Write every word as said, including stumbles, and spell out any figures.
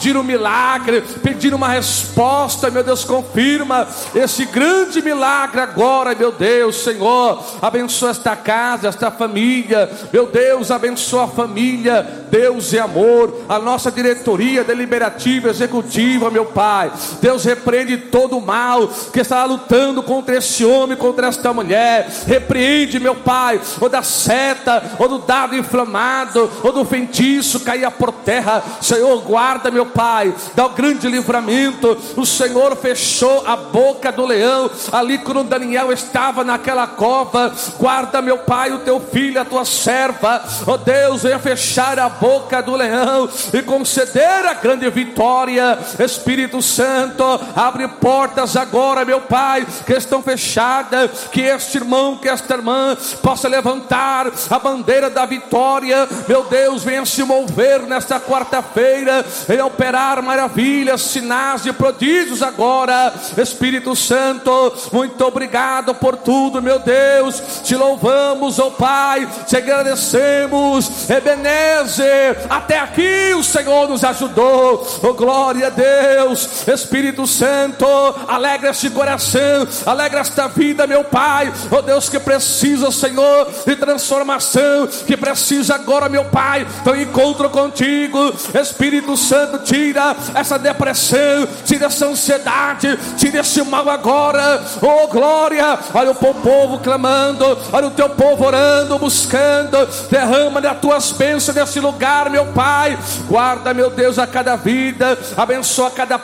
pediram um milagre, pediram uma resposta, meu Deus, confirma esse grande milagre agora, meu Deus, Senhor. Abençoa esta casa, esta família, meu Deus, abençoa a família, Deus é amor, a nossa diretoria deliberativa, executiva, meu Pai. Deus, repreende todo o mal que está lutando contra esse homem, contra esta mulher. Repreende, meu Pai, ou da seta, ou do dado inflamado, ou do feitiço caia por terra. Senhor, guarda, meu Pai, dá o grande livramento. O Senhor fechou a boca do leão ali quando Daniel estava naquela cova. Guarda, meu Pai, o teu filho, a tua serva. Oh Deus, venha fechar a boca do leão e conceder a grande vitória. Espírito Santo, abre portas agora, meu Pai, que estão fechadas, que este irmão, que esta irmã possa levantar a bandeira da vitória. Meu Deus, venha se mover nesta quarta-feira, venha operar maravilhas, sinais e prodígios agora. Espírito Santo, muito obrigado por tudo, meu Deus. Te louvamos, ó Pai, te agradecemos. Ebenezer, até aqui o Senhor nos ajudou. Oh, glória a Deus. Espírito Santo, alegra este coração, alegra esta vida, meu Pai. Oh Deus, que precisa, Senhor, de transformação, que precisa agora, meu Pai, então encontro contigo. Espírito Santo, tira essa depressão, tira essa ansiedade, tira esse mal agora. Oh glória, olha o teu povo clamando, olha o teu povo orando, buscando. Derrama das tuas bênçãos nesse lugar, meu Pai. Guarda, meu Deus, a cada vida, abençoa cada